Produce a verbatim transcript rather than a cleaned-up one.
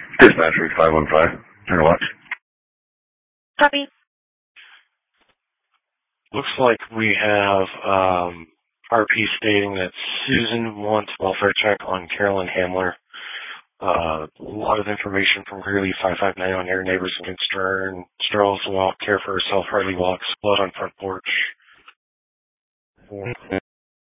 Dispatcher five one five. Turn watch. Copy. Looks like we have um, R P stating that Susan wants welfare check on Carolyn Hamler. Uh, a lot of information from Greeley five five nine on air neighbors and concern. Strolls walk, care for herself, hardly walks, blood on front porch.